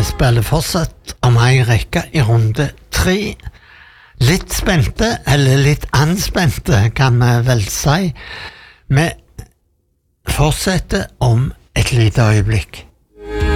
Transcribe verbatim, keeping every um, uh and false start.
spiller fortsatt om en rekke i runde tre. Litt spente, eller litt anspente, kan vi vel si. Vi fortsetter om et lite øyeblikk.